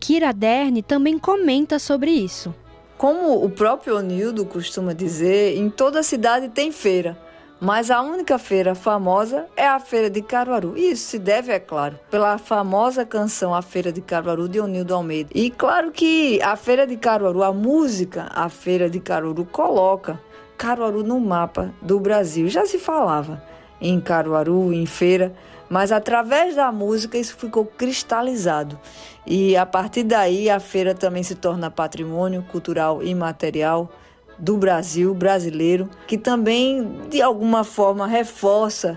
Kira Derne também comenta sobre isso. Como o próprio Onildo costuma dizer, em toda cidade tem feira, mas a única feira famosa é a Feira de Caruaru. E isso se deve, é claro, pela famosa canção A Feira de Caruaru, de Onildo Almeida. E claro que a Feira de Caruaru, a música A Feira de Caruaru, coloca Caruaru no mapa do Brasil. Já se falava em Caruaru, em feira, mas através da música isso ficou cristalizado. E a partir daí a feira também se torna patrimônio cultural imaterial do Brasil, brasileiro, que também de alguma forma reforça